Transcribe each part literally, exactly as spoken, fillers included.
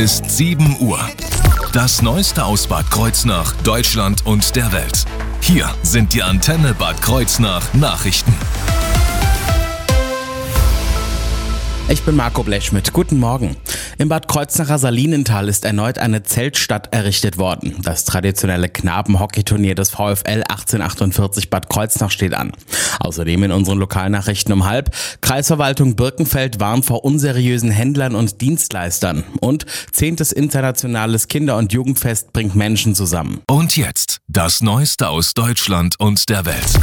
Ist sieben Uhr. Das Neueste aus Bad Kreuznach, Deutschland und der Welt. Hier sind die Antenne Bad Kreuznach Nachrichten. Ich bin Marco Blechschmidt. Guten Morgen. Im Bad Kreuznacher Salinental ist erneut eine Zeltstadt errichtet worden. Das traditionelle Knaben-Hockeyturnier des VfL achtzehnhundertachtundvierzig Bad Kreuznach steht an. Außerdem in unseren Lokalnachrichten um halb: Kreisverwaltung Birkenfeld warnt vor unseriösen Händlern und Dienstleistern. Und zehntes internationales Kinder- und Jugendfest bringt Menschen zusammen. Und jetzt das Neueste aus Deutschland und der Welt.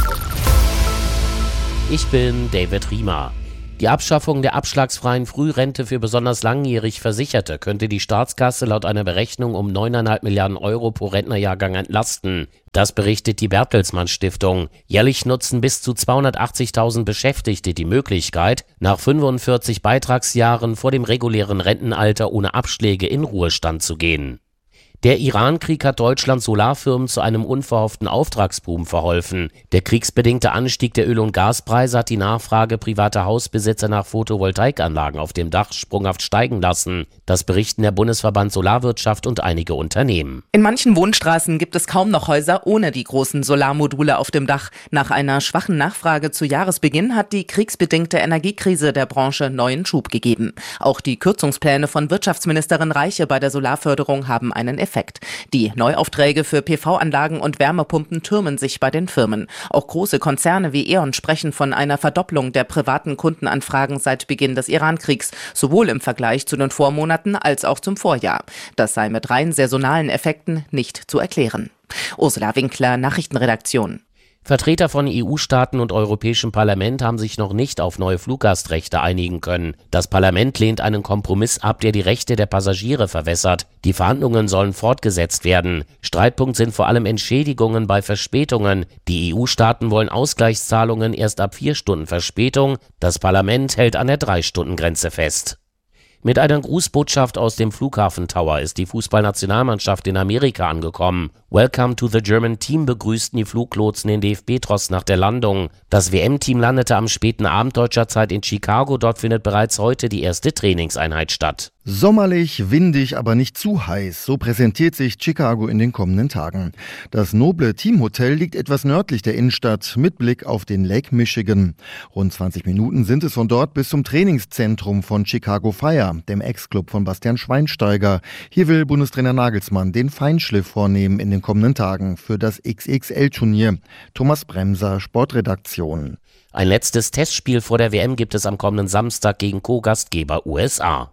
Ich bin David Riemer. Die Abschaffung der abschlagsfreien Frührente für besonders langjährig Versicherte könnte die Staatskasse laut einer Berechnung um neun Komma fünf Milliarden Euro pro Rentnerjahrgang entlasten. Das berichtet die Bertelsmann Stiftung. Jährlich nutzen bis zu zweihundertachtzigtausend Beschäftigte die Möglichkeit, nach fünfundvierzig Beitragsjahren vor dem regulären Rentenalter ohne Abschläge in Ruhestand zu gehen. Der Iran-Krieg hat Deutschlands Solarfirmen zu einem unverhofften Auftragsboom verholfen. Der kriegsbedingte Anstieg der Öl- und Gaspreise hat die Nachfrage privater Hausbesitzer nach Photovoltaikanlagen auf dem Dach sprunghaft steigen lassen. Das berichten der Bundesverband Solarwirtschaft und einige Unternehmen. In manchen Wohnstraßen gibt es kaum noch Häuser ohne die großen Solarmodule auf dem Dach. Nach einer schwachen Nachfrage zu Jahresbeginn hat die kriegsbedingte Energiekrise der Branche neuen Schub gegeben. Auch die Kürzungspläne von Wirtschaftsministerin Reiche bei der Solarförderung haben einen Effekt. Effekt. Die Neuaufträge für P V-Anlagen und Wärmepumpen türmen sich bei den Firmen. Auch große Konzerne wie E.ON sprechen von einer Verdopplung der privaten Kundenanfragen seit Beginn des Iran-Kriegs, sowohl im Vergleich zu den Vormonaten als auch zum Vorjahr. Das sei mit rein saisonalen Effekten nicht zu erklären. Ursula Winkler, Nachrichtenredaktion. Vertreter von E U-Staaten und Europäischem Parlament haben sich noch nicht auf neue Fluggastrechte einigen können. Das Parlament lehnt einen Kompromiss ab, der die Rechte der Passagiere verwässert. Die Verhandlungen sollen fortgesetzt werden. Streitpunkt sind vor allem Entschädigungen bei Verspätungen. Die E U-Staaten wollen Ausgleichszahlungen erst ab vier Stunden Verspätung. Das Parlament hält an der Drei-Stunden-Grenze fest. Mit einer Grußbotschaft aus dem Flughafen Tower ist die Fußballnationalmannschaft in Amerika angekommen. Welcome to the German Team begrüßten die Fluglotsen den D F B-Tross nach der Landung. Das W M-Team landete am späten Abend deutscher Zeit in Chicago. Dort findet bereits heute die erste Trainingseinheit statt. Sommerlich, windig, aber nicht zu heiß. So präsentiert sich Chicago in den kommenden Tagen. Das noble Teamhotel liegt etwas nördlich der Innenstadt mit Blick auf den Lake Michigan. Rund zwanzig Minuten sind es von dort bis zum Trainingszentrum von Chicago Fire, dem Ex-Club von Bastian Schweinsteiger. Hier will Bundestrainer Nagelsmann den Feinschliff vornehmen in den kommenden Tagen für das X X L-Turnier. Thomas Bremser, Sportredaktion. Ein letztes Testspiel vor der W M gibt es am kommenden Samstag gegen Co-Gastgeber U S A.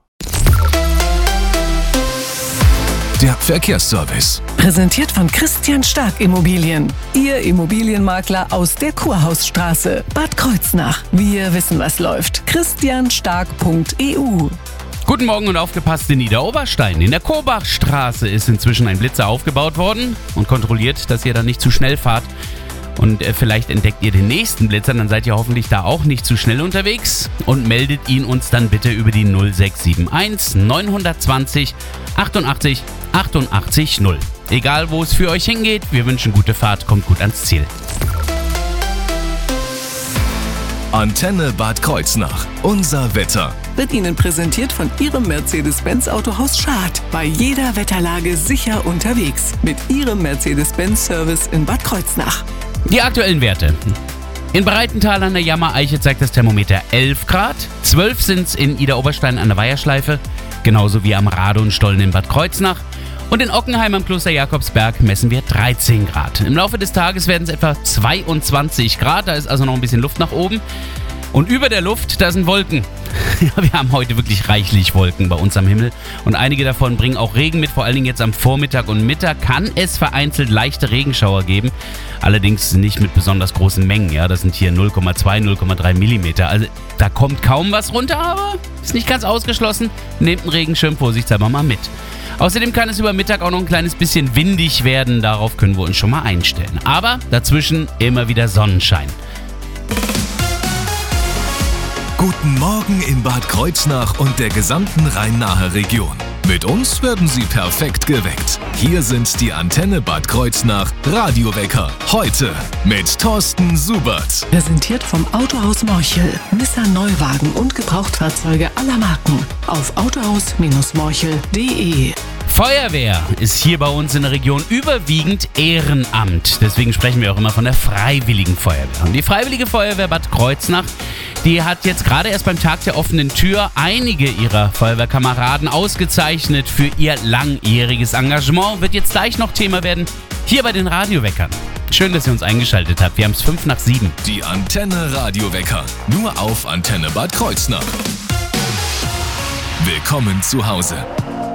Der Verkehrsservice. Präsentiert von Christian Stark Immobilien. Ihr Immobilienmakler aus der Kurhausstraße. Bad Kreuznach. Wir wissen, was läuft. christian stark punkt e u. Guten Morgen und aufgepasst in Niederoberstein. In der Korbachstraße ist inzwischen ein Blitzer aufgebaut worden und kontrolliert, dass ihr da nicht zu schnell fahrt. Und äh, vielleicht entdeckt ihr den nächsten Blitzer, dann seid ihr hoffentlich da auch nicht zu schnell unterwegs und meldet ihn uns dann bitte über die null sechs sieben eins neun zwei null achtundachtzig achtundachtzig null. Egal wo es für euch hingeht, wir wünschen gute Fahrt, kommt gut ans Ziel. Antenne Bad Kreuznach. Unser Wetter. Wird Ihnen präsentiert von Ihrem Mercedes-Benz Autohaus Schad. Bei jeder Wetterlage sicher unterwegs. Mit Ihrem Mercedes-Benz-Service in Bad Kreuznach. Die aktuellen Werte. In Breitenthal an der Jammer-Eiche zeigt das Thermometer elf Grad. zwölf sind es in Idar-Oberstein an der Weiherschleife. Genauso wie am Radonstollen in Bad Kreuznach. Und in Ockenheim am Kloster Jakobsberg messen wir dreizehn Grad. Im Laufe des Tages werden es etwa zweiundzwanzig Grad. Da ist also noch ein bisschen Luft nach oben. Und über der Luft, da sind Wolken. Ja, wir haben heute wirklich reichlich Wolken bei uns am Himmel. Und einige davon bringen auch Regen mit. Vor allen Dingen jetzt am Vormittag und Mittag kann es vereinzelt leichte Regenschauer geben. Allerdings nicht mit besonders großen Mengen. Ja, das sind hier null Komma zwei, null Komma drei Millimeter. Also da kommt kaum was runter, aber ist nicht ganz ausgeschlossen. Nehmt einen Regenschirm vorsichtshalber mal mit. Außerdem kann es über Mittag auch noch ein kleines bisschen windig werden. Darauf können wir uns schon mal einstellen. Aber dazwischen immer wieder Sonnenschein. Guten Morgen in Bad Kreuznach und der gesamten Rhein-Nahe-Region. Mit uns werden Sie perfekt geweckt. Hier sind die Antenne Bad Kreuznach Radiowecker. Heute mit Thorsten Subert. Präsentiert vom Autohaus Morchel. Nissan Neuwagen und Gebrauchtfahrzeuge aller Marken. Auf autohaus Morchel punkt de. Feuerwehr ist hier bei uns in der Region überwiegend Ehrenamt. Deswegen sprechen wir auch immer von der Freiwilligen Feuerwehr. Und die Freiwillige Feuerwehr Bad Kreuznach, die hat jetzt gerade erst beim Tag der offenen Tür einige ihrer Feuerwehrkameraden ausgezeichnet für ihr langjähriges Engagement. Wird jetzt gleich noch Thema werden, hier bei den Radioweckern. Schön, dass ihr uns eingeschaltet habt. Wir haben es fünf nach sieben. Die Antenne Radiowecker. Nur auf Antenne Bad Kreuznach. Willkommen zu Hause.